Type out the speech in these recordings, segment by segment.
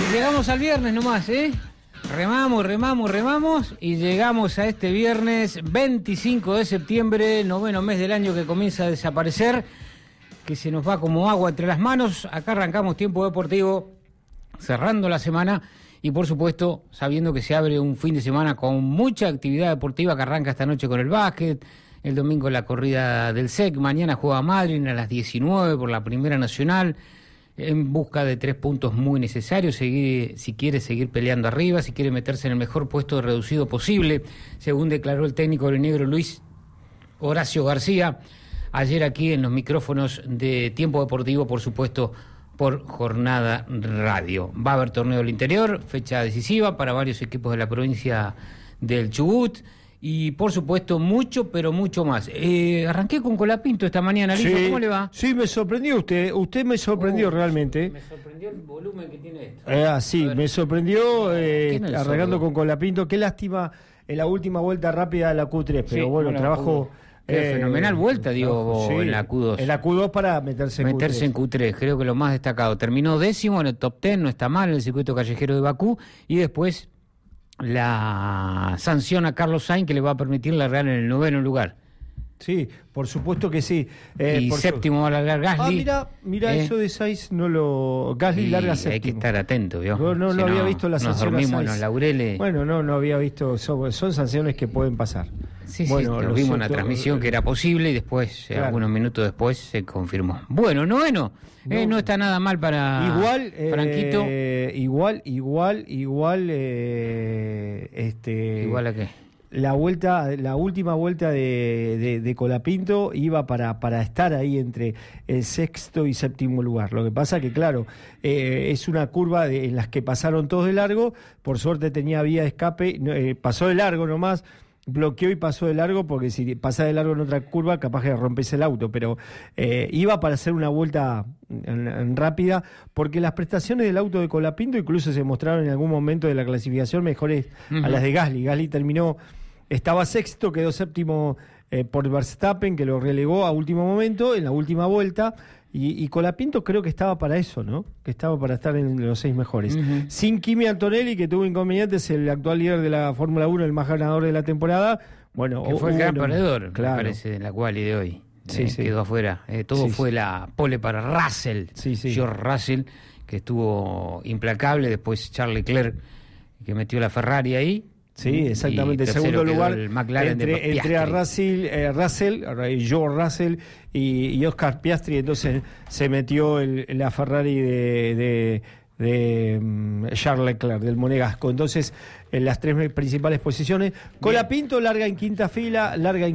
Llegamos al viernes nomás, ¿eh? Remamos y llegamos a este viernes 25 de septiembre, noveno mes del año que comienza a desaparecer, que se nos va como agua entre las manos. Acá arrancamos Tiempo Deportivo, cerrando la semana y por supuesto sabiendo que se abre un fin de semana con mucha actividad deportiva que arranca esta noche con el básquet, el domingo la corrida del SEC, mañana juega Madrid a las 19 por la Primera Nacional, en busca de 3 puntos muy necesarios, si quiere seguir peleando arriba, si quiere meterse en el mejor puesto reducido posible, según declaró el técnico aurinegro Luis Horacio García, ayer aquí en los micrófonos de Tiempo Deportivo, por supuesto, por Jornada Radio. Va a haber torneo del interior, fecha decisiva para varios equipos de la provincia del Chubut, y por supuesto mucho, pero mucho más. Arranqué con Colapinto esta mañana, Lito, sí, ¿cómo le va? Sí, me sorprendió usted me sorprendió realmente. Me sorprendió el volumen que tiene esto. Sí, me sorprendió arrancando sordo? con Colapinto. Qué lástima en la última vuelta rápida de la Q3, pero Sí, bueno, trabajo... fenomenal vuelta, digo, en la Q2. En la Q2 para meterse en Q3, creo que lo más destacado. Terminó 10º en el top 10, no está mal, en el circuito callejero de Bakú, y después la sanción a Carlos Sainz que le va a permitir largar en el 9º lugar. Sí, por supuesto que sí. Y séptimo va a largar Gasly. Mira eso de Sainz, no lo... Gasly larga séptimo. Hay que estar atento, ¿vio? No había visto la sanción. Nos dormimos en los laureles. Bueno, no había visto, son sanciones que pueden pasar. Sí, bueno, lo vimos en la transmisión que era posible y después, claro, algunos minutos después, se confirmó. Bueno, noveno, no está nada mal para Franquito. Igual. ¿Igual a qué? La última vuelta de Colapinto iba para estar ahí entre el sexto y séptimo lugar. Lo que pasa que, claro, es una curva en las que pasaron todos de largo. Por suerte tenía vía de escape, pasó de largo nomás, bloqueó y pasó de largo, porque si pasa de largo en otra curva capaz que rompes el auto, pero iba para hacer una vuelta rápida, porque las prestaciones del auto de Colapinto incluso se mostraron en algún momento de la clasificación mejores a las de Gasly. Gasly estaba sexto, quedó séptimo por Verstappen, que lo relegó a último momento, en la última vuelta, y Colapinto creo que estaba para eso, ¿no? Que estaba para estar en los 6 mejores. Sin Kimi Antonelli, que tuvo inconvenientes, el actual líder de la Fórmula 1, el más ganador de la temporada. Bueno, que fue el gran perdedor, claro, me parece, de la quali de hoy. Sí. Quedó afuera. Todo fue la pole para Russell, George Russell, que estuvo implacable. Después Charles Leclerc, que metió la Ferrari ahí. Sí, exactamente. En segundo lugar, el McLaren entre a Russell, George Russell y Oscar Piastri, entonces se metió la Ferrari de Charles Leclerc, del Monegasco. Entonces, en las 3 principales posiciones, Colapinto larga en quinta fila,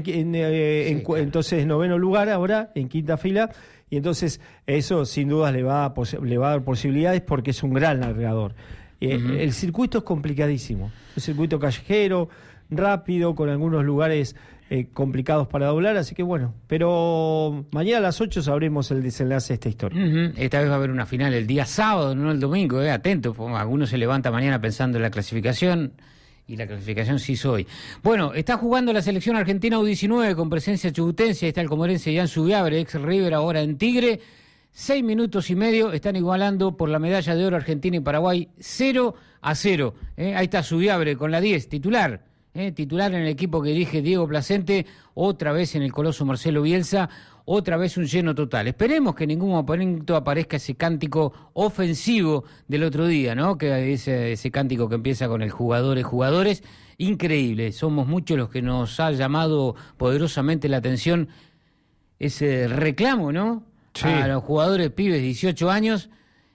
entonces 9º lugar ahora, en quinta fila, y entonces eso sin dudas le va a dar posibilidades porque es un gran largador. El circuito es complicadísimo, un circuito callejero, rápido, con algunos lugares complicados para doblar, así que bueno, pero mañana a las 8 sabremos el desenlace de esta historia. Esta vez va a haber una final el día sábado, no el domingo, atento, algunos se levanta mañana pensando en la clasificación, y la clasificación sí hizo hoy. Bueno, está jugando la selección argentina U19 con presencia chubutense, está el comorense Ian Subiabre, ex River, ahora en Tigre. 6 minutos y medio, están igualando por la medalla de oro Argentina y Paraguay 0-0. Ahí está Subiabre con la 10, titular en el equipo que dirige Diego Placente, otra vez en el coloso Marcelo Bielsa, otra vez un lleno total. Esperemos que en ningún momento aparezca ese cántico ofensivo del otro día, ¿no? Que ese cántico que empieza con el jugadores, increíble. Somos muchos los que nos ha llamado poderosamente la atención ese reclamo, ¿no? Sí. A los jugadores pibes de 18 años,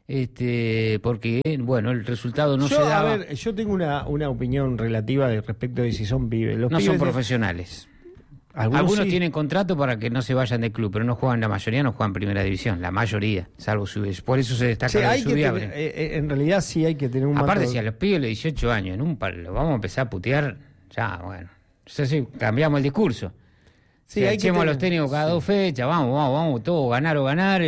porque, bueno, el resultado no se daba. A ver, yo tengo una opinión relativa respecto de si son pibes. No son profesionales. Algunos tienen contrato para que no se vayan del club, pero no juegan, la mayoría no juegan primera división, la mayoría, salvo Subiabre. Por eso se destaca el Subiabre. En realidad sí hay que tener un Aparte, si a los pibes de 18 años en un par lo vamos a empezar a putear, ya, bueno, entonces cambiamos el discurso. Sí, echemos a los técnicos cada 2 fechas, vamos, todo, ganar o ganar,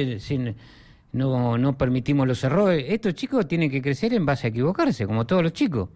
no permitimos los errores. Estos chicos tienen que crecer en base a equivocarse, como todos los chicos.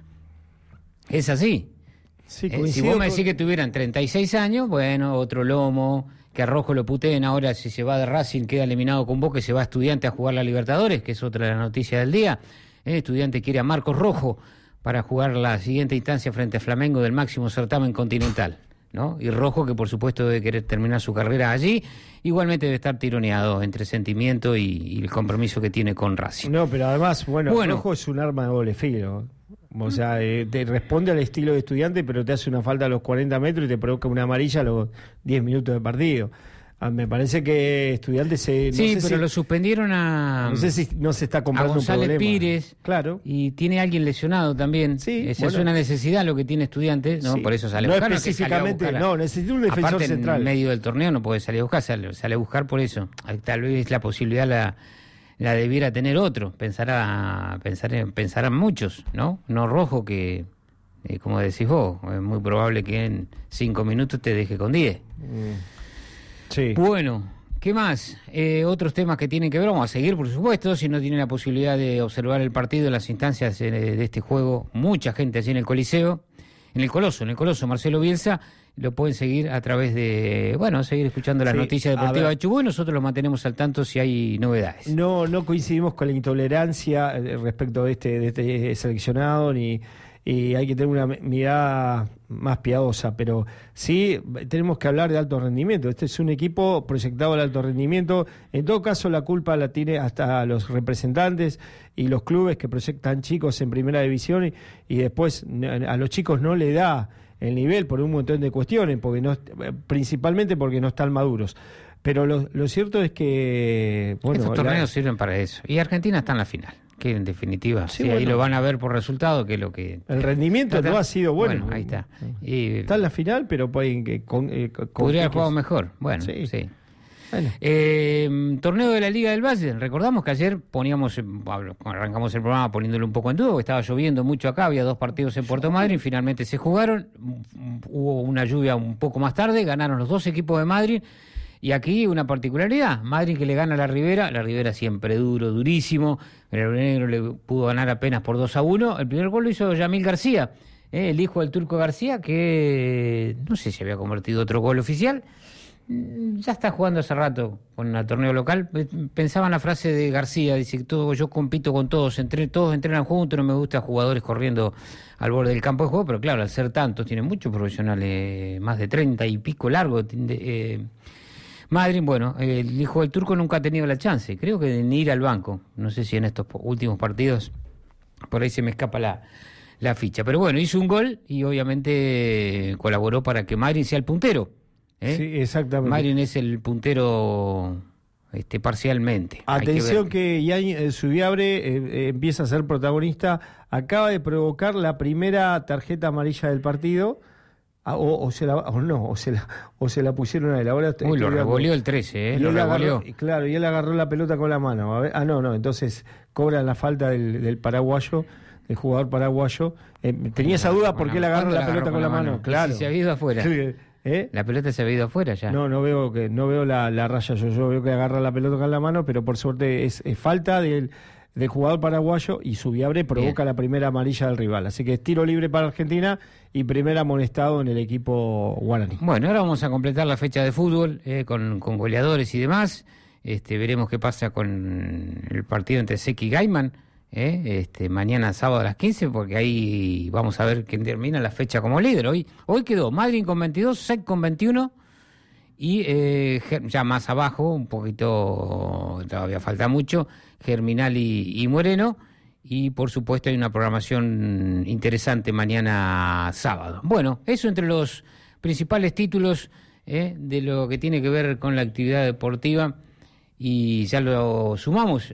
Es así. Sí, si vos me decís que tuvieran 36 años, bueno, otro lomo, que a Rojo lo puteen ahora, si se va de Racing queda eliminado con Boca y se va a Estudiantes a jugar la Libertadores, que es otra de las noticias del día. Estudiante quiere a Marcos Rojo para jugar la siguiente instancia frente a Flamengo del máximo certamen continental, ¿no? Y Rojo, que por supuesto debe querer terminar su carrera allí, igualmente debe estar tironeado entre sentimiento y el compromiso que tiene con Racing. No, pero además, bueno, Rojo es un arma de doble filo. O sea, te responde al estilo de Estudiante, pero te hace una falta a los 40 metros y te provoca una amarilla a los 10 minutos de partido. Me parece que Estudiantes se... No sí, pero lo suspendieron a... No sé si no se está comprando un problema. González Pires. Claro. Y tiene alguien lesionado también. Sí, esa es una necesidad lo que tiene Estudiantes, ¿no? Sí. Por eso sale a buscar. No específicamente, no, necesita un defensor aparte, central. En medio del torneo no puede salir a buscar, sale a buscar por eso. Tal vez la posibilidad la debiera tener otro. Pensarán muchos, ¿no? No Rojo, que, como decís vos, es muy probable que en 5 minutos te deje con 10. Sí. Bueno, ¿qué más? Otros temas que tienen que ver, vamos a seguir, por supuesto, si no tienen la posibilidad de observar el partido en las instancias de este juego, mucha gente allí en el Coliseo, en el Coloso, Marcelo Bielsa, lo pueden seguir a través de, seguir escuchando las noticias deportivas de Chubut, y nosotros los mantenemos al tanto si hay novedades. No coincidimos con la intolerancia respecto de este seleccionado, y hay que tener una mirada más piadosa, pero sí tenemos que hablar de alto rendimiento. Este es un equipo proyectado al alto rendimiento. En todo caso, la culpa la tiene hasta los representantes y los clubes que proyectan chicos en primera división y después a los chicos no le da el nivel por un montón de cuestiones, principalmente porque no están maduros. Pero lo cierto es que... estos torneos sirven para eso. Y Argentina está en la final, que en definitiva, ahí lo van a ver por resultado, que es lo que... El rendimiento no ha sido bueno. Ahí está. Está en la final, pero podría haber jugado mejor. Bueno, sí. Bueno. Torneo de la Liga del Valle. Recordamos que ayer arrancamos el programa poniéndole un poco en duda, estaba lloviendo mucho acá, había 2 partidos en Puerto Madryn, finalmente se jugaron, hubo una lluvia un poco más tarde, ganaron los 2 equipos de Madryn. Y aquí una particularidad, Madryn que le gana a la Ribera siempre durísimo, el negro le pudo ganar apenas por 2-1, el primer gol lo hizo Yamil García, el hijo del Turco García, que no sé si había convertido otro gol oficial, ya está jugando hace rato con el torneo local. Pensaba en la frase de García, dice, yo compito con todos entrenan juntos, no me gustan jugadores corriendo al borde del campo de juego, pero claro, al ser tantos, tienen muchos profesionales, más de 30 y pico largos, Madryn, el hijo del Turco nunca ha tenido la chance, creo que de ni ir al banco. No sé si en estos últimos partidos por ahí se me escapa la ficha. Pero bueno, hizo un gol y obviamente colaboró para que Madryn sea el puntero. Sí, exactamente. Madryn es el puntero parcialmente. Atención que Yañez Zubiabre empieza a ser protagonista. Acaba de provocar la primera tarjeta amarilla del partido. O se la pusieron a él. Ahora lo revoleó el 13, lo revoleó. Claro, y él agarró la pelota con la mano. A ver, entonces cobran la falta del paraguayo, del jugador paraguayo. Tenía esa duda porque él agarró la pelota con la mano. Claro. Si se había ido afuera. La pelota se había ido afuera ya. No veo la raya. Yo veo que agarra la pelota con la mano, pero por suerte es falta del jugador paraguayo y Zubiabre provoca la primera amarilla del rival. Así que es tiro libre para Argentina y primer amonestado en el equipo guaraní. Bueno, ahora vamos a completar la fecha de fútbol con goleadores y demás. Veremos qué pasa con el partido entre Seki y Gaiman. Mañana sábado a las 15, porque ahí vamos a ver quién termina la fecha como líder. Hoy quedó Madryn con 22, Sek con 21 y ya más abajo, un poquito, todavía falta mucho, Germinal y Moreno, y por supuesto hay una programación interesante mañana sábado. Bueno, eso entre los principales títulos de lo que tiene que ver con la actividad deportiva, y ya lo sumamos,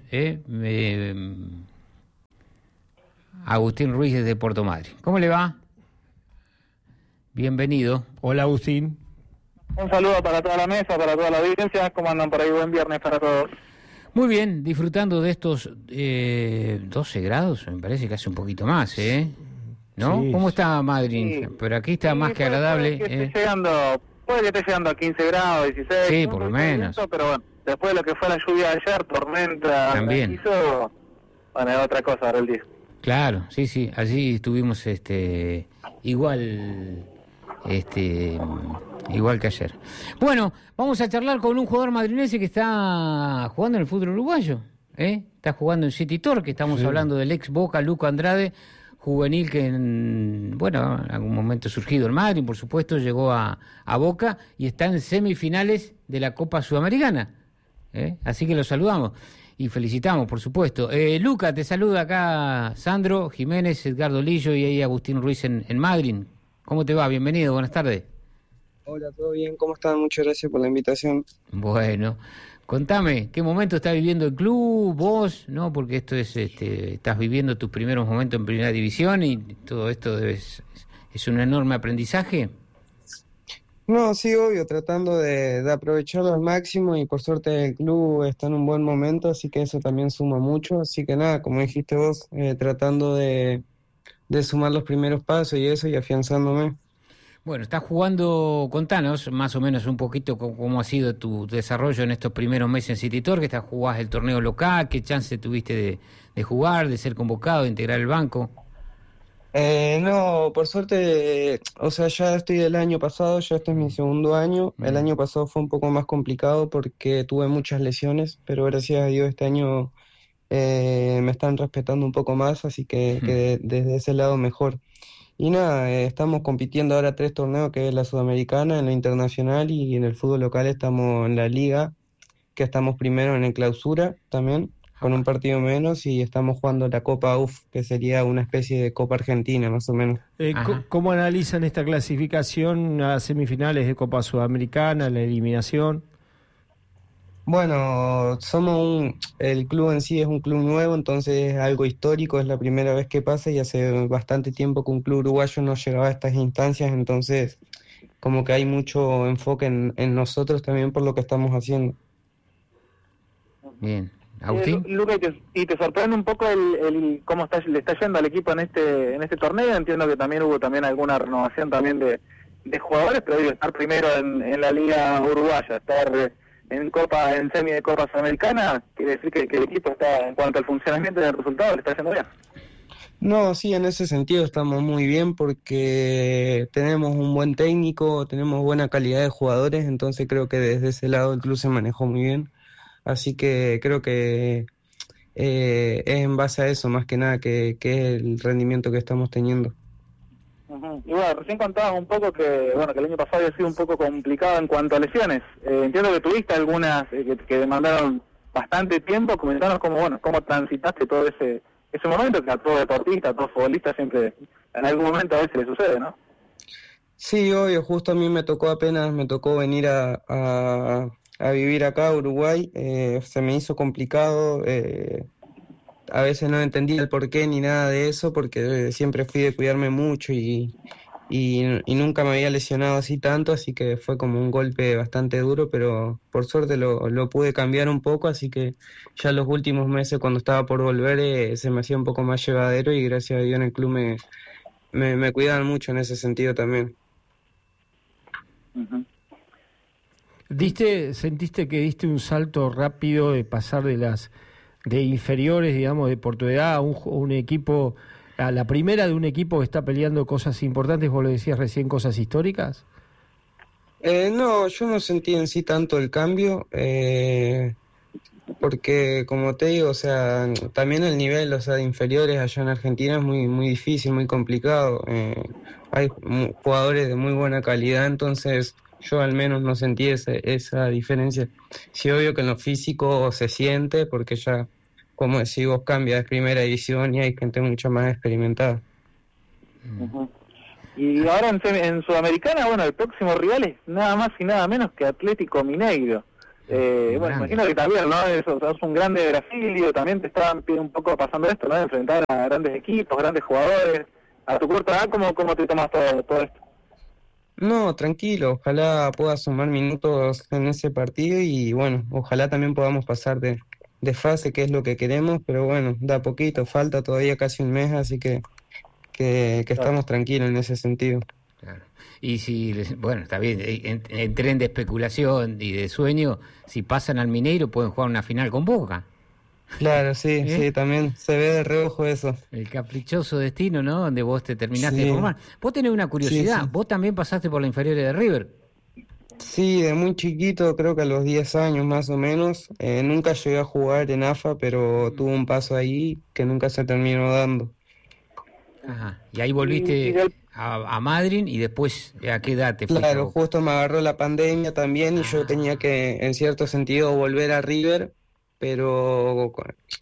Agustín Ruiz desde Puerto Madryn. ¿Cómo le va? Bienvenido. Hola, Agustín. Un saludo para toda la mesa, para toda la audiencia. ¿Cómo andan por ahí? Buen viernes para todos. Muy bien, disfrutando de estos 12 grados, me parece que hace un poquito más, ¿no? Sí. ¿Cómo está Madryn? Sí. Pero aquí está más que agradable. Puede que esté llegando a 15 grados, 16. Sí, por lo menos. Pero bueno, después de lo que fue la lluvia de ayer, tormenta, también. Es otra cosa ahora el día. Claro, sí, allí estuvimos igual que ayer. Bueno, vamos a charlar con un jugador madrinense que está jugando en el fútbol uruguayo. Está jugando en City Torque, estamos hablando del ex Boca, Luco Andrade, juvenil que en algún momento surgido en Madrid, por supuesto, llegó a Boca y está en semifinales de la Copa Sudamericana. Así que lo saludamos y felicitamos, por supuesto. Luca, te saluda acá Sandro Jiménez, Edgardo Lillo y ahí Agustín Ruiz en Madrid. ¿Cómo te va? Bienvenido, buenas tardes. Hola, ¿todo bien? ¿Cómo están? Muchas gracias por la invitación. Bueno, contame, ¿qué momento está viviendo el club, vos? ¿No? Porque esto es, estás viviendo tus primeros momentos en Primera División y todo esto es un enorme aprendizaje. No, sí, obvio, tratando de aprovecharlo al máximo y por suerte el club está en un buen momento, así que eso también suma mucho. Así que nada, como dijiste vos, tratando de sumar los primeros pasos y eso y afianzándome. Bueno, estás jugando, contanos más o menos un poquito cómo ha sido tu desarrollo en estos primeros meses en City Torque. Jugás el torneo local, ¿qué chance tuviste de jugar, de ser convocado, de integrar el banco? No, por suerte, o sea, ya estoy del año pasado, ya este es mi segundo año. El año pasado fue un poco más complicado porque tuve muchas lesiones, pero gracias a Dios este año me están respetando un poco más, así que desde ese lado mejor. Y nada, estamos compitiendo ahora 3 torneos, que es la Sudamericana, en la Internacional y en el fútbol local estamos en la Liga, que estamos primero en el Clausura también, con un partido menos, y estamos jugando la Copa UF, que sería una especie de Copa Argentina, más o menos. ¿Cómo analizan esta clasificación a semifinales de Copa Sudamericana, la eliminación? Bueno, el club en sí es un club nuevo, entonces es algo histórico, es la primera vez que pasa y hace bastante tiempo que un club uruguayo no llegaba a estas instancias, entonces como que hay mucho enfoque en nosotros también por lo que estamos haciendo. Bien. ¿Agustín? Luca, ¿y te sorprende un poco el cómo le está yendo al equipo en este torneo? Entiendo que también hubo alguna renovación también de jugadores, pero digo, estar primero en la Liga Uruguaya, estar en semi de Copa Sudamericana, quiere decir que el equipo está, en cuanto al funcionamiento y al resultado, le está haciendo bien. No, sí, en ese sentido estamos muy bien porque tenemos un buen técnico, tenemos buena calidad de jugadores, entonces creo que desde ese lado el club se manejó muy bien. Así que creo que es en base a eso, más que nada, que es el rendimiento que estamos teniendo. Uh-huh. Y bueno, recién contabas un poco que el año pasado había sido un poco complicado en cuanto a lesiones. Entiendo que tuviste algunas que demandaron bastante tiempo. Comentanos cómo transitaste todo ese momento, que a todo deportista, a todo futbolista siempre en algún momento a veces le sucede, ¿no? Sí, obvio, justo a mí me tocó venir a vivir acá a Uruguay, se me hizo complicado, a veces no entendía el porqué ni nada de eso, porque siempre fui de cuidarme mucho y nunca me había lesionado así tanto, así que fue como un golpe bastante duro, pero por suerte lo pude cambiar un poco, así que ya los últimos meses cuando estaba por volver se me hacía un poco más llevadero y gracias a Dios en el club me cuidaban mucho en ese sentido también. Uh-huh. ¿Sentiste que diste un salto rápido de pasar de inferiores, digamos, de por tu edad a un equipo, a la primera de un equipo que está peleando cosas importantes? Vos lo decías recién, cosas históricas. No, yo no sentí en sí tanto el cambio, porque como te digo, o sea, también el nivel, o sea, de inferiores allá en Argentina es muy, muy difícil, muy complicado. Hay jugadores de muy buena calidad, entonces yo al menos no sentí esa diferencia. Sí, obvio que en lo físico se siente, porque ya, como decís vos, cambia de primera división y hay gente mucho más experimentada. Uh-huh. Y ahora en Sudamericana, el próximo rival es nada más y nada menos que Atlético Mineiro. Imagino que también, ¿no? Eso, es un grande de Brasil y también te estaban un poco pasando esto, ¿no? De enfrentar a grandes equipos, grandes jugadores. A tu corta edad, ¿cómo te tomas todo esto? No, tranquilo, ojalá pueda sumar minutos en ese partido y ojalá también podamos pasar de fase, que es lo que queremos, pero da poquito, falta todavía casi un mes, así que estamos tranquilos en ese sentido. Claro. Y si, está bien, en tren de especulación y de sueño, si pasan al Mineiro pueden jugar una final con Boca. Claro, sí, sí, también se ve de reojo eso. El caprichoso destino, ¿no? Donde vos te terminaste de formar. Vos tenés una curiosidad, vos también pasaste por la inferiores de River. Sí, de muy chiquito, creo que a los 10 años más o menos. Nunca llegué a jugar en AFA, pero tuve un paso ahí que nunca se terminó dando. Ajá. Y ahí Y volviste a Madrid y después, ¿a qué edad te fuiste a Claro, Boca? justo me agarró la pandemia también y yo tenía Ah, que, en cierto sentido, volver a River, pero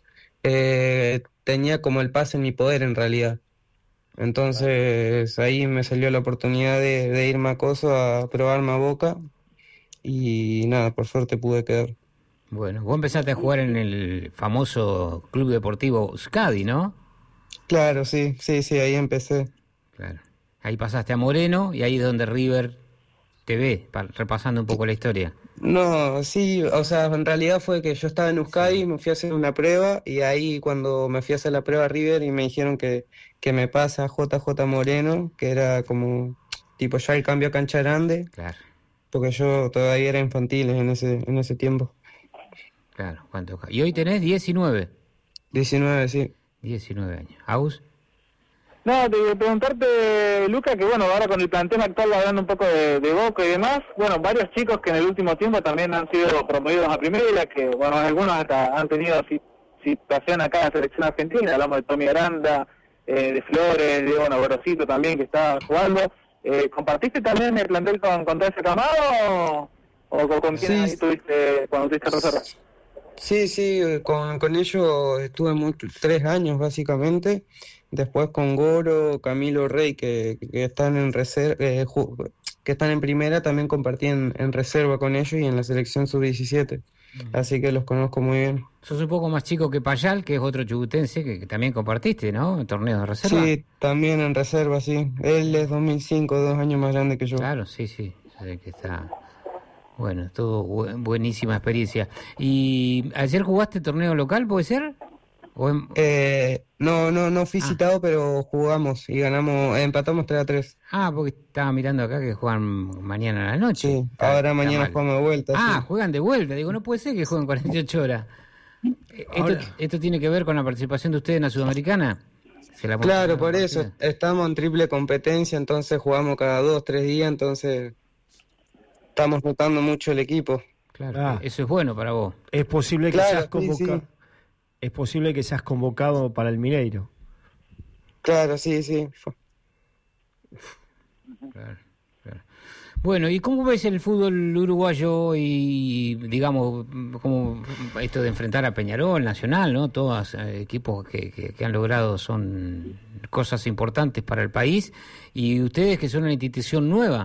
tenía como el pase en mi poder en realidad. Entonces ahí me salió la oportunidad de irme a Coso a probarme a Boca y nada, por suerte pude quedar. bueno, vos empezaste a jugar en el famoso Club Deportivo Euskadi, ¿no? Claro, sí, sí, sí, ahí empecé. Claro. Ahí pasaste a Moreno y ahí es donde River te ve, repasando un poco la historia. No, sí, o sea, en realidad fue que yo estaba en Euskadi, Sí. me fui a hacer una prueba y ahí cuando me fui a hacer la prueba a River y me dijeron que me pasa JJ Moreno, que era como tipo ya el cambio a cancha grande, Claro, porque yo todavía era infantil en ese tiempo. claro. Y hoy tenés 19, 19, sí. 19 años. ¿Aus? No, de preguntarte, Luca, que bueno, ahora con el plantel actual, hablando un poco de Boca y demás, bueno, varios chicos que en el último tiempo también han sido promovidos a primera, que bueno, algunos hasta han tenido situación acá en la selección argentina, hablamos de Tommy Aranda, de Flores, Diego Navarrocito también, que está jugando. ¿Compartiste también el plantel con todo ese camado o con quién ahí Sí, estuviste cuando estuviste reserva? sí, sí, con ellos estuve 3 años básicamente. Después con Goro, Camilo Rey, que están en reserva, que están en primera, también compartí en reserva con ellos y en la selección sub-17. Así que los conozco muy bien. Sos un poco más chico que Payal, que es otro chubutense que también compartiste, ¿no? En torneos de reserva. Sí, también en reserva, sí. Él es 2005, 2 años más grande que yo. Claro, sí, sí. Sé que está. Bueno, todo buenísima experiencia. ¿Y ayer jugaste torneo local, puede ser? No fui Ah, citado, pero jugamos y ganamos, empatamos 3-3. porque estaba mirando acá que juegan mañana a la noche. Sí, ahora Está mañana mal. jugamos de vuelta, sí. Juegan de vuelta. Digo, no puede ser que jueguen 48 horas. ¿Esto tiene que ver con la participación de ustedes en la Sudamericana? ¿Se la Claro, postergaron por el eso, partido? estamos en triple competencia, entonces jugamos cada 2, 3 días, entonces estamos rotando mucho el equipo. Claro, Ah. eso es bueno para vos. Es posible que Claro, seas sí, convocado. sí. Es posible que seas convocado para el Mineiro. Claro, sí, sí. Claro, claro. Bueno, ¿y cómo ves el fútbol uruguayo y, digamos, como esto de enfrentar a Peñarol, Nacional, ¿no? Todos equipos que han logrado son cosas importantes para el país y ustedes que son una institución nueva.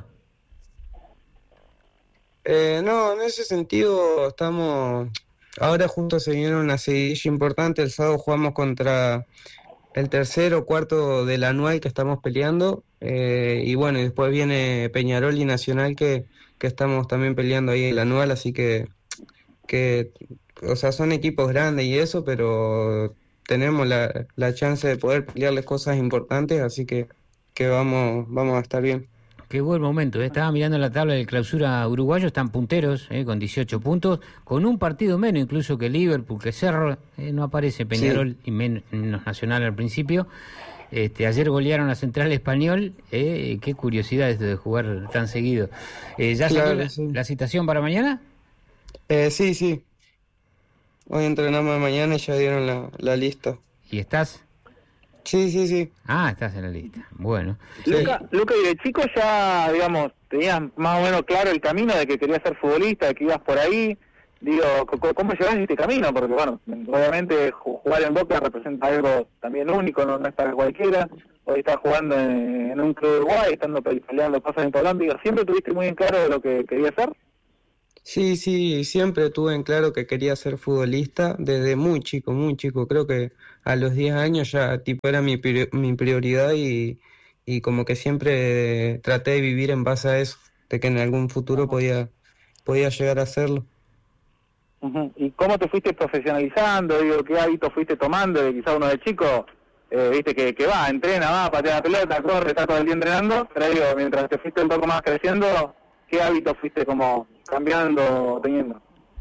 No, en ese sentido estamos... Ahora justo se viene una seguidilla importante, el sábado jugamos contra el tercero o cuarto del anual que estamos peleando, y bueno, y después viene Peñarol y Nacional que estamos también peleando ahí el anual, así que, o sea, son equipos grandes y eso, pero tenemos la chance de poder pelearles cosas importantes, así que vamos a estar bien. Qué buen momento, ¿eh? Estaba mirando la tabla del clausura uruguayo, están punteros, con 18 puntos, con un partido menos incluso que Liverpool, que Cerro, no aparece Peñarol y menos Nacional al principio. Ayer golearon a Central Español, qué curiosidad esto de jugar tan seguido. ¿Ya salió Claro, sí. la citación para mañana? Sí, sí. Hoy entrenamos de mañana y ya dieron la lista. ¿Y estás? Sí, sí, sí. Estás en la lista. Bueno. Luca, y de chico ya, digamos, tenías más o menos claro el camino de que querías ser futbolista, de que ibas por ahí. Digo, ¿cómo llevas este camino? Porque, bueno, obviamente jugar en Boca representa algo también único, no es para cualquiera. Hoy estás jugando en un club de Uruguay, estando peleando cosas importantes. Digo, ¿siempre tuviste muy en claro de lo que querías hacer? Sí, sí, siempre tuve en claro que quería ser futbolista desde muy chico. Creo que a los 10 años ya tipo era mi prioridad y como que siempre traté de vivir en base a eso, de que en algún futuro podía llegar a hacerlo. Ujú. ¿Y cómo te fuiste profesionalizando? Digo, ¿qué hábitos fuiste tomando? De quizá uno de chico, viste que va, entrena, va, patea la pelota, corre, está todo el día entrenando, pero digo, mientras te fuiste un poco más creciendo, ¿qué hábitos fuiste como cambiando, teniendo?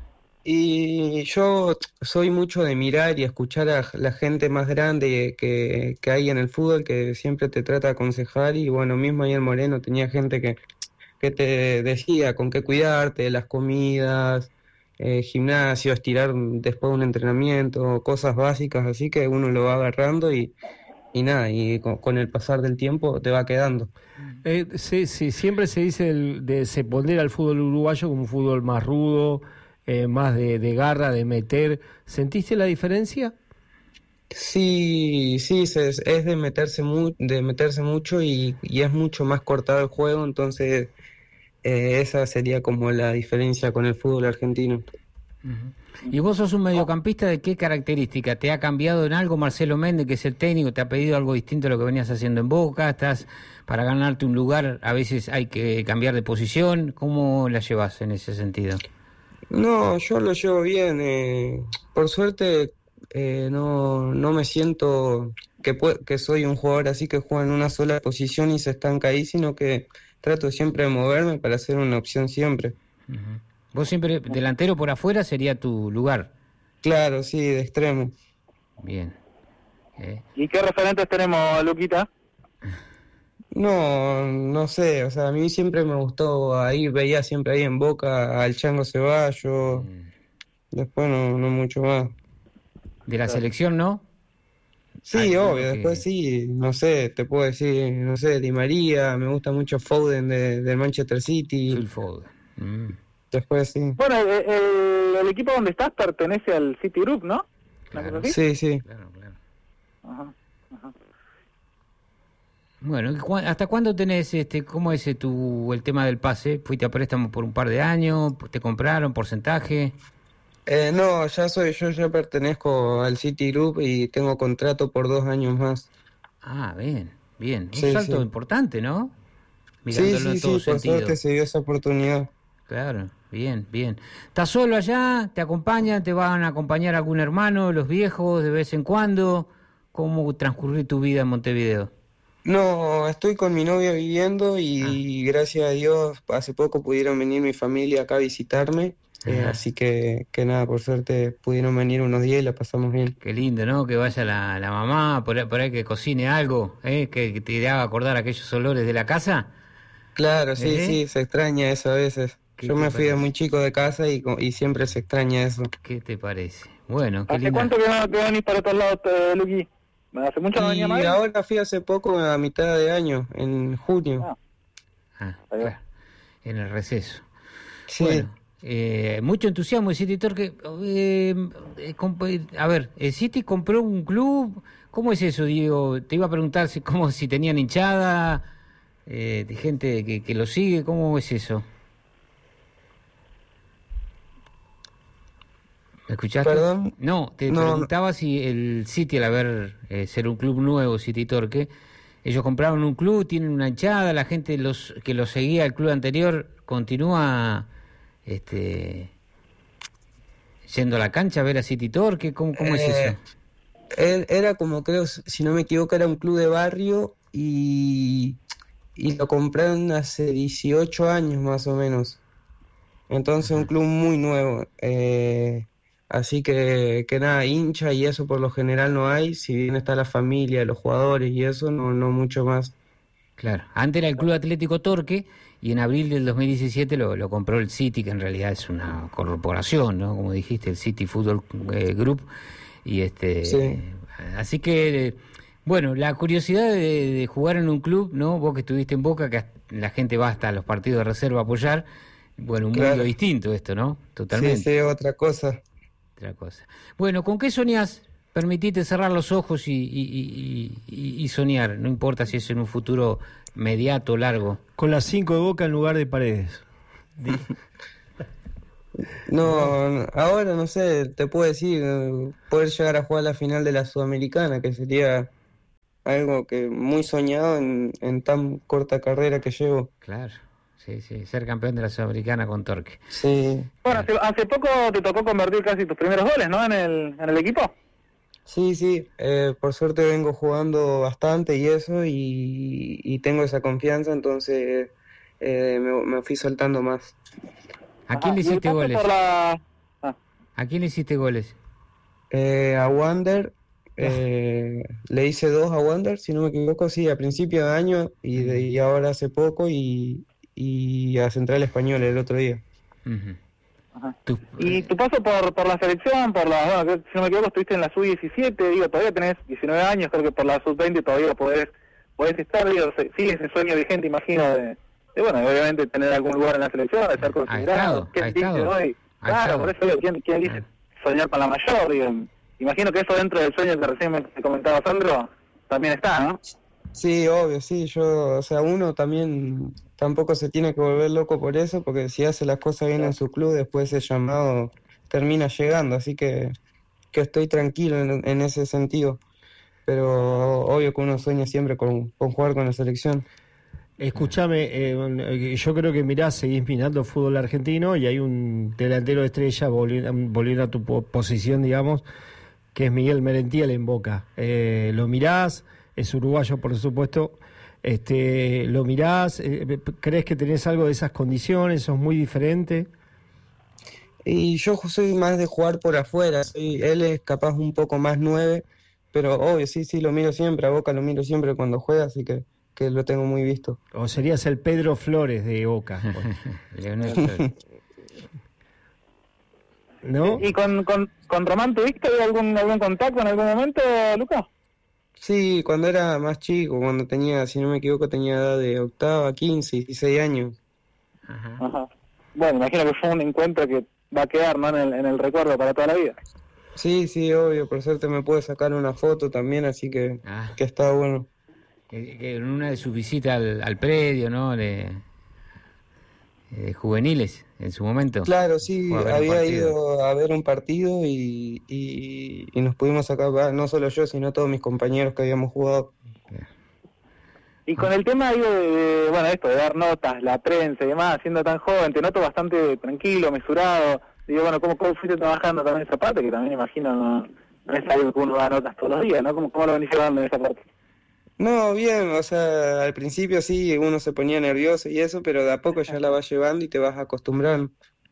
Y yo soy mucho de mirar y escuchar a la gente más grande que hay en el fútbol, que siempre te trata de aconsejar, y bueno, mismo ahí en Moreno tenía gente que que te decía con qué cuidarte, las comidas, gimnasio, estirar después de un entrenamiento, cosas básicas, así que uno lo va agarrando y nada, y con el pasar del tiempo te va quedando. Sí, siempre se dice se pondera al fútbol uruguayo como un fútbol más rudo, más de garra, de meter. ¿Sentiste la diferencia? Sí, es de meterse mucho y es mucho más cortado el juego, entonces esa sería como la diferencia con el fútbol argentino. ¿Y vos sos un mediocampista de qué característica? ¿Te ha cambiado en algo Marcelo Méndez, que es el técnico? ¿Te ha pedido algo distinto a lo que venías haciendo en Boca? ¿Estás para ganarte un lugar? A veces hay que cambiar de posición. ¿Cómo la llevas en ese sentido? No, yo lo llevo bien. Por suerte no me siento que soy un jugador así que juega en una sola posición y se estanca ahí, sino que trato siempre de moverme para ser una opción siempre. Uh-huh. ¿Vos siempre delantero por afuera sería tu lugar? Claro, sí, de extremo. Bien. ¿Y qué referentes tenemos, Luquita? No sé, o sea, a mí siempre me gustó veía siempre ahí en Boca al Chango Ceballos, después no mucho más. ¿De la selección no? Sí, obvio, después sí, no sé, te puedo decir, no sé, Di María, me gusta mucho Foden del Manchester City. Phil Foden. Después sí. Bueno, el equipo donde estás pertenece al City Group, ¿no? Claro. Sí. Claro. Ajá. Bueno, ¿hasta cuándo tenés, cómo es el tema del pase? ¿Fuiste a préstamo por un par de años? ¿Te compraron porcentaje? No, yo ya pertenezco al City Group y tengo contrato por 2 años más. Ah, bien. Un Sí, salto sí. importante, ¿no? Sí, En todo por sentido. suerte se dio esa oportunidad. Claro, bien. ¿Estás solo allá? ¿Te acompañan? ¿Te van a acompañar algún hermano, los viejos, de vez en cuando? ¿Cómo transcurrir tu vida en Montevideo? No, estoy con mi novia viviendo y gracias a Dios hace poco pudieron venir mi familia acá a visitarme, así que nada, por suerte pudieron venir unos días y la pasamos bien. Qué lindo, ¿no? Que vaya la mamá, por ahí que cocine algo, que te haga acordar aquellos olores de la casa. Claro, sí, se extraña eso a veces. Yo me fui de muy chico de casa y siempre se extraña eso. ¿Qué te parece? Bueno, qué ¿Hace lindo. cuánto que no te venís para otro lado, Luqui? ¿Hace mucho no venía Y más? ahora fui hace poco, a mitad de año, en junio. Claro, en el receso. Sí. Bueno, mucho entusiasmo de City Torque. A ver, ¿el City compró un club? ¿Cómo es eso, Diego? Te iba a preguntar si tenían hinchada, de gente que lo sigue. ¿Cómo es eso? ¿Me escuchaste? ¿Perdón? No, te preguntaba si el City, al haber ser un club nuevo, City Torque, ellos compraron un club, tienen una hinchada, la gente que los seguía el club anterior continúa yendo a la cancha a ver a City Torque. ¿Cómo es eso? Él era como, creo, si no me equivoco, era un club de barrio y lo compraron hace 18 años más o menos. Entonces un club muy nuevo. Así que nada, hincha y eso por lo general no hay, si bien está la familia, los jugadores y eso, no mucho más. Claro, antes era el Club Atlético Torque y en abril del 2017 lo compró el City, que en realidad es una corporación, ¿no? Como dijiste, el City Football Group. Y Sí. Así que, bueno, la curiosidad de jugar en un club, ¿no? Vos que estuviste en Boca, que la gente va hasta los partidos de reserva a apoyar, bueno, un mundo distinto esto, ¿no? Totalmente. Sí, otra cosa. Bueno, ¿con qué soñás? Permitite cerrar los ojos y soñar, no importa si es en un futuro mediato o largo. Con las 5 de Boca en lugar de Paredes. No, ahora no sé, te puedo decir, poder llegar a jugar la final de la Sudamericana, que sería algo que muy soñado en tan corta carrera que llevo. Claro. Sí, ser campeón de la Sudamericana con Torque. Sí. Bueno, hace poco te tocó convertir casi tus primeros goles, ¿no? En el equipo. Sí, por suerte vengo jugando bastante y eso, y tengo esa confianza, entonces me fui soltando más. ¿A quién le hiciste goles? ¿A quién le hiciste goles? A Wander, le hice 2 a Wander, si no me equivoco, sí, a principio de año y ahora hace poco, y y a Central Español el otro día. Ujú. Ajá. Y tu paso por la selección, bueno, si no me equivoco, estuviste en la sub-17, digo, todavía tenés 19 años, creo que por la sub-20 todavía podés estar, digo, sigue ese sueño vigente, imagino, de bueno, obviamente tener algún lugar en la selección, de ser considerado. ¿Quién dice hoy? Claro, por eso digo, ¿quién dice soñar con la mayor? Digo, imagino que eso dentro del sueño que recién me comentaba Sandro, también está, ¿no? Sí, obvio, sí, o sea, uno también tampoco se tiene que volver loco por eso, porque si hace las cosas bien en su club, después ese llamado termina llegando, así que estoy tranquilo en ese sentido, pero obvio que uno sueña siempre con jugar con la selección. Escúchame, yo creo que seguís mirando fútbol argentino y hay un delantero de estrella, volviendo a tu posición, digamos, que es Miguel Merentiel en Boca. ¿Lo mirás? Es uruguayo, por supuesto. ¿Lo mirás? ¿Crees que tenés algo de esas condiciones? ¿Sos muy diferente? Y yo soy más de jugar por afuera. Él es capaz un poco más 9, pero obvio, sí, lo miro siempre. A Boca lo miro siempre cuando juega, así que lo tengo muy visto. O serías el Pedro Flores de Boca. Leonel Flores. ¿No? ¿Y con Román tuviste algún contacto en algún momento, Lucas? Sí, cuando era más chico, cuando tenía, si no me equivoco, tenía edad de octava, 15, 16 años. Ajá. Bueno, imagino que fue un encuentro que va a quedar, ¿no?, en el recuerdo para toda la vida. Sí, obvio, por suerte me pude sacar una foto también, así que está bueno. Que en una de sus visitas al predio, ¿no?, de juveniles, en su momento. Claro, sí, había ido a ver un partido y nos pudimos sacar, no solo yo, sino todos mis compañeros que habíamos jugado. Y con el tema, digo, bueno, esto de dar notas, la prensa y demás, siendo tan joven, te noto bastante tranquilo, mesurado. Digo, bueno, ¿cómo fuiste trabajando también esa parte? Que también imagino no es algo que uno da notas todos los días, ¿no? ¿Cómo lo venís llevando en esa parte? No, bien, o sea, al principio sí, uno se ponía nervioso y eso, pero de a poco ya la vas llevando y te vas acostumbrando.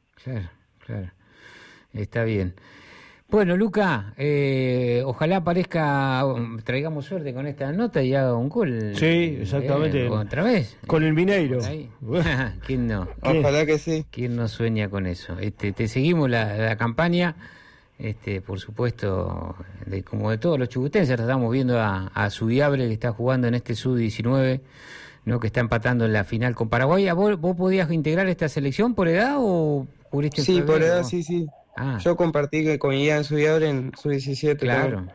Claro. Está bien. Bueno, Luca, ojalá traigamos suerte con esta nota y haga un gol. Sí, exactamente. ¿Otra vez? Con el Mineiro. ¿Quién no? Ojalá que sí. ¿Quién no sueña con eso? Te seguimos la campaña. Por supuesto, como de todos los chubutenses, estamos viendo a Subiabre, que está jugando en este Sub-19, ¿no?, que está empatando en la final con Paraguay. ¿Vos podías integrar esta selección por edad o cubriste? Sí, por edad, sí. Yo compartí con Ian Subiabre en Sub-17. Claro, también.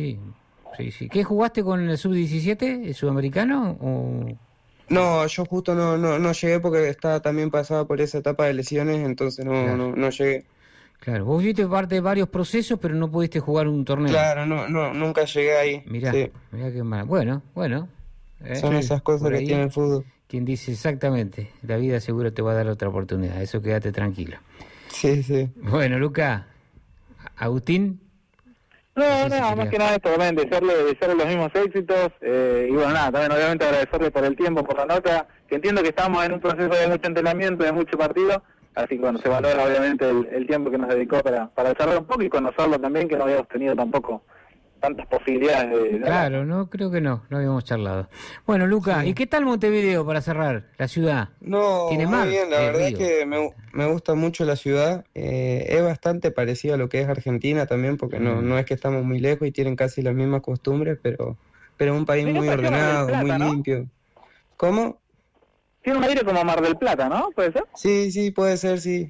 Sí. ¿Qué jugaste con el Sub-17? ¿El sudamericano o...? No, yo justo no llegué porque estaba también pasada por esa etapa de lesiones, entonces no llegué. Claro, vos fuiste parte de varios procesos, pero no pudiste jugar un torneo. Claro, nunca llegué ahí. Mirá qué mal. Bueno. Son esas cosas que tiene el fútbol. Quien dice exactamente, la vida seguro te va a dar otra oportunidad, eso quédate tranquilo. Sí. Bueno, Luca, Agustín. No, más que nada esto, también desearle los mismos éxitos, y bueno, también obviamente agradecerle por el tiempo, por la nota, que entiendo que estamos en un proceso de mucho entrenamiento, de mucho partido. Así que bueno, se valora obviamente el tiempo que nos dedicó para charlar un poco y conocerlo también, que no habíamos tenido tampoco tantas posibilidades de Claro, no, creo que no habíamos charlado. Bueno, Luca, sí. ¿Y qué tal Montevideo para cerrar? La ciudad. No, ¿Tiene muy mar? bien, la verdad es que me gusta mucho la ciudad. Es bastante parecida a lo que es Argentina también, porque no es que estamos muy lejos y tienen casi las mismas costumbres, pero es un país muy ordenado, Plata, muy limpio. ¿Cómo? Tiene un aire como Mar del Plata, ¿no? ¿Puede ser? Sí, puede ser, sí.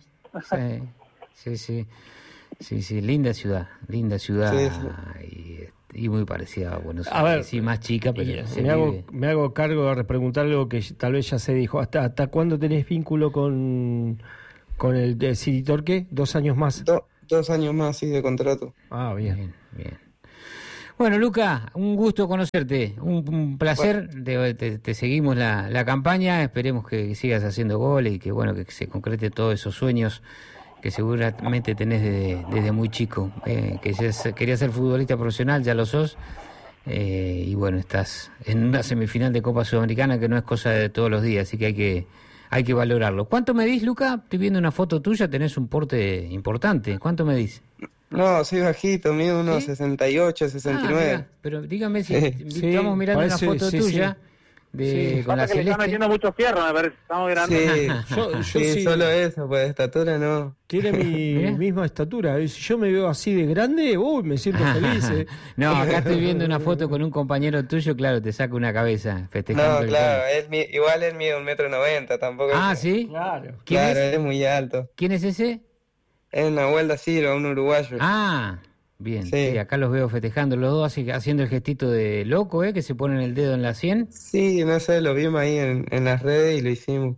Sí, linda ciudad sí. Y muy parecida a Buenos Aires. A ver, sí, más chica, pero me hago cargo de preguntar algo que tal vez ya se dijo. ¿Hasta cuándo tenés vínculo con el City Torque? 2 años más. 2 años más, sí, de contrato. Ah, bien. Bueno, Luca, un gusto conocerte, un placer, bueno. Te seguimos la campaña, esperemos que sigas haciendo goles y que que se concrete todos esos sueños que seguramente tenés desde muy chico, que querías ser futbolista profesional, ya lo sos, y bueno, estás en una semifinal de Copa Sudamericana que no es cosa de todos los días, así que hay que valorarlo. ¿Cuánto medís, Luca? Estoy viendo una foto tuya, tenés un porte importante, ¿cuánto medís? No, soy bajito, mido unos 68, 69. Pero dígame si estamos mirando una foto tuya, con la que le están celeste. metiendo mucho fierro, me parece. Estamos grandes. Sí, Yo sí, sí. solo eso, pues de estatura no. Tiene mi Mirá. misma estatura. Si yo me veo así de grande, me siento feliz. No, acá estoy viendo una foto con un compañero tuyo, claro, te saca una cabeza festejando. No, claro, igual él mide 1,90 m, tampoco Ah, es, ¿sí? Claro. ¿Quién claro, es? él es muy alto. ¿Quién es ese? Es Nahuel da Silva, un uruguayo. Ah, bien, sí, Sí. acá los veo festejando los dos, haciendo el gestito de loco, que se ponen el dedo en la sien. Sí, no sé, lo vimos ahí en las redes y lo hicimos.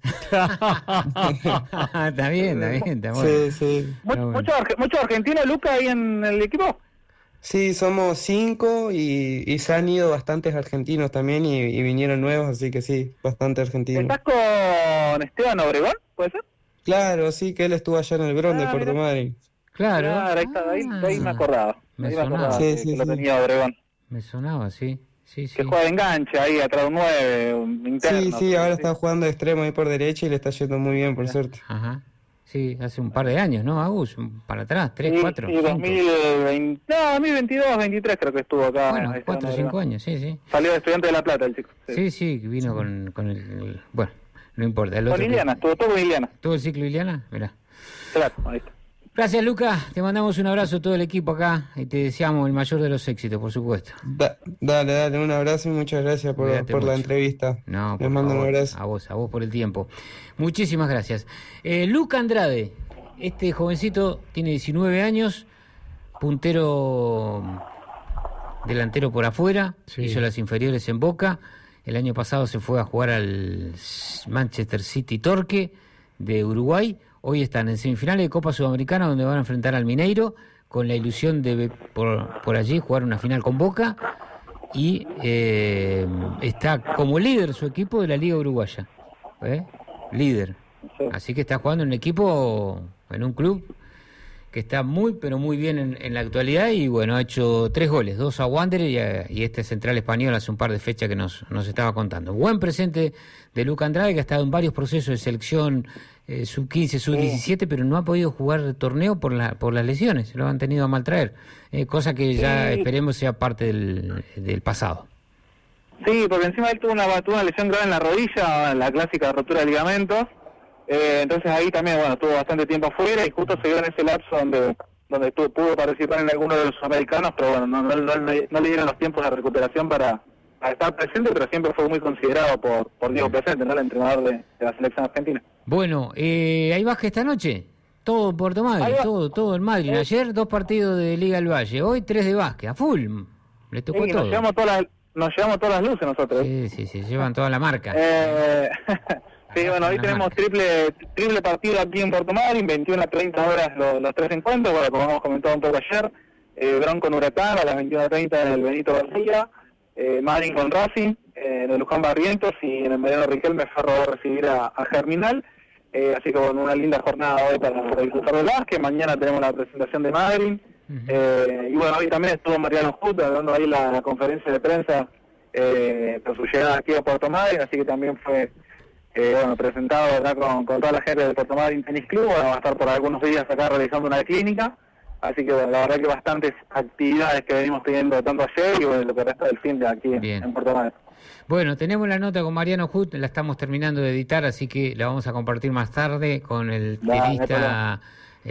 Está bien, está bueno. Sí, sí. bueno. ¿Mucho argentino, Luca, ahí en el equipo? Sí, somos 5 y se han ido bastantes argentinos también y vinieron nuevos, así que sí, bastante argentinos. ¿Estás con Esteban Obregón? ¿Puede ser? Claro, sí, que él estuvo allá en el Bron de Puerto Mira. Madryn. Claro. Ahí está, de ahí me acordaba. Me Ahí me sonaba. acordaba Sí, que sí, lo sí. tenía Obregón. Me sonaba, sí. Sí, sí. Que juega de enganche ahí, atrás de un 9, un interno. Sí, ahora está jugando de extremo ahí por derecha y le está yendo muy bien, por suerte. Ajá. Sí, hace un par de años, ¿no, Agus? Para atrás, 3, 4, Sí, 5. 2020, no, 2022, 23 creo que estuvo acá. Bueno, Esteban 4 o 5 Obregón. años, sí. Salió de Estudiante de La Plata el chico. Sí, vino con el... Bueno, no importa. El Con otro Liliana, estuvo todo con Liliana. ¿Todo el ciclo Liliana? Mirá. Claro, ahí está. Gracias, Luca. Te mandamos un abrazo a todo el equipo acá y te deseamos el mayor de los éxitos, por supuesto. Dale, un abrazo y muchas gracias por Cuídate la mucho. entrevista. No, Les por mando favor, un abrazo. a vos por el tiempo. Muchísimas gracias. Luca Andrade, este jovencito tiene 19 años, puntero delantero por afuera, Sí. hizo las inferiores en Boca. El año pasado se fue a jugar al Manchester City Torque de Uruguay. Hoy están en semifinales de Copa Sudamericana, donde van a enfrentar al Mineiro, con la ilusión de por allí jugar una final con Boca. Y está como líder su equipo de la Liga Uruguaya. Líder. Sí. Así que está jugando en un equipo, en un club que está muy, pero muy bien en la actualidad. Y bueno, ha hecho 3 goles, 2 a Wanderers y este central español hace un par de fechas que nos estaba contando. Buen presente de Luca Andrade, que ha estado en varios procesos de selección sub-15, sub-17, pero no ha podido jugar torneo por las lesiones, lo han tenido a maltraer, cosa que ya esperemos sea parte del pasado. Sí, porque encima él tuvo una lesión grave en la rodilla, la clásica rotura de ligamentos. Entonces ahí también, bueno, estuvo bastante tiempo afuera y justo se dio en ese lapso donde pudo participar en alguno de los sudamericanos, pero bueno, no le dieron los tiempos de recuperación para estar presente, pero siempre fue muy considerado por Diego Presente, ¿no? El entrenador de la selección argentina. Bueno, ¿hay básquet esta noche? Todo en Puerto Madryn, todo en Madryn. Ayer 2 partidos de Liga del Valle, hoy 3 de básquet, a full. Le tocó Sí, todo. nos llevamos todas las luces nosotros. Sí, llevan toda la marca. Sí, bueno, hoy tenemos triple partido aquí en Puerto Madryn, 21 a 30 horas los 3 encuentros, bueno, como hemos comentado un poco ayer, Bron con Huracán a las 21 a 30 en el Benito García, Madryn con Racing, en el Luján Barrientos, y en el Mariano Riquelme Ferro va a recibir a Germinal, así que bueno, una linda jornada hoy para disfrutar del básquet. Mañana tenemos la presentación de Madryn, y bueno, hoy también estuvo Mariano Juta dando ahí la conferencia de prensa por su llegada aquí a Puerto Madryn, así que también fue presentado acá con toda la gente del Puerto Madryn Tenis Club. Bueno, va a estar por algunos días acá realizando una clínica, así que bueno, la verdad que bastantes actividades que venimos teniendo tanto ayer y bueno, lo que resta del fin de aquí en Puerto Madryn. Bueno, tenemos la nota con Mariano Hut, la estamos terminando de editar, así que la vamos a compartir más tarde con el tenista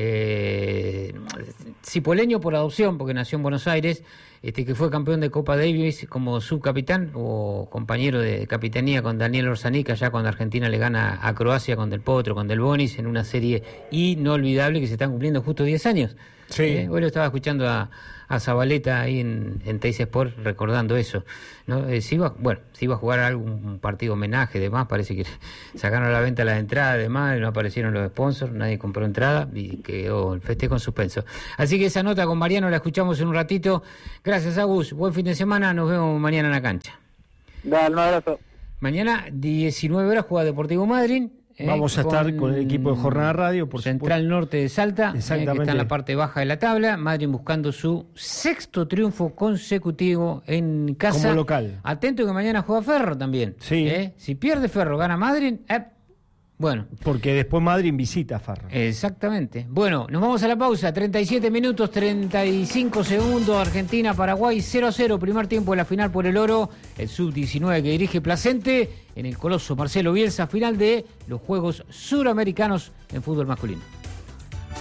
cipoleño por adopción, porque nació en Buenos Aires, que fue campeón de Copa Davis como subcapitán o compañero de capitanía con Daniel Orzanica, ya cuando Argentina le gana a Croacia con Del Potro, con Del Bonis, en una serie inolvidable que se están cumpliendo justo 10 años. Sí. Hoy lo estaba escuchando a Zabaleta ahí en Teis Sport recordando eso, ¿no? Se iba a jugar algún partido homenaje, demás, parece que sacaron a la venta las entradas, demás, no aparecieron los sponsors, nadie compró entrada y quedó el festejo en suspenso. Así que esa nota con Mariano la escuchamos en un ratito. Gracias, Agus, buen fin de semana, nos vemos mañana en la cancha. Dale, un abrazo. Mañana 19 horas juega Deportivo Madryn. Vamos a estar con el equipo de Jornada Radio, por Central supuesto. Norte de Salta, que Exactamente. está en la parte baja de la tabla. Madryn buscando su 6º triunfo consecutivo en casa. Como local. Atento que mañana juega Ferro también. Sí. Si pierde Ferro, gana Madryn, Bueno. Porque después Madrid visita a Ferro. Exactamente. Bueno, nos vamos a la pausa. 37 minutos, 35 segundos. Argentina, Paraguay, 0-0. Primer tiempo de la final por el oro. El sub-19 que dirige Placente en el Coloso Marcelo Bielsa. Final de los Juegos Suramericanos en fútbol masculino.